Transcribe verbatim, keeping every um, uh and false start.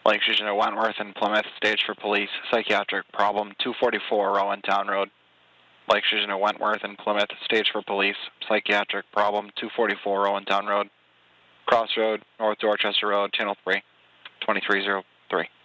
Lake Fusion at Wentworth and Plymouth, stage for police, psychiatric problem, two forty-four Rowantown Road. Lake Fusion at Wentworth and Plymouth, stage for police, psychiatric problem, two forty-four Rowantown Road. Crossroad, North Dorchester Road, Channel three, twenty-three oh three.